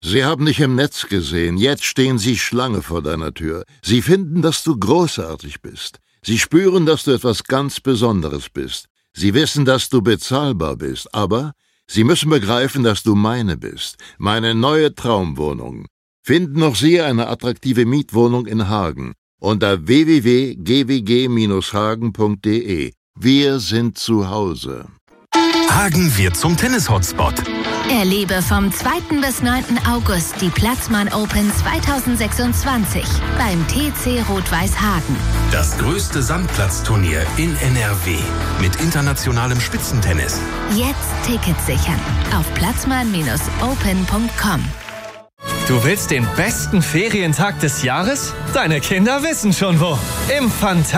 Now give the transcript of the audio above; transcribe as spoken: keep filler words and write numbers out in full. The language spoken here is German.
Sie haben dich im Netz gesehen, jetzt stehen sie Schlange vor deiner Tür. Sie finden, dass du großartig bist. Sie spüren, dass du etwas ganz Besonderes bist. Sie wissen, dass du bezahlbar bist, aber sie müssen begreifen, dass du meine bist. Meine neue Traumwohnung. Finden auch Sie eine attraktive Mietwohnung in Hagen unter w w w punkt g w g Bindestrich hagen punkt d e. Wir sind zu Hause. Hagen wird zum Tennis-Hotspot. Erlebe vom zweiten bis neunten August die Platzmann Open zweitausendsechsundzwanzig beim T C Rot-Weiß Hagen. Das größte Sandplatzturnier in N R W mit internationalem Spitzentennis. Jetzt Tickets sichern auf platzmann Bindestrich open punkt com. Du willst den besten Ferientag des Jahres? Deine Kinder wissen schon wo. Im Phanta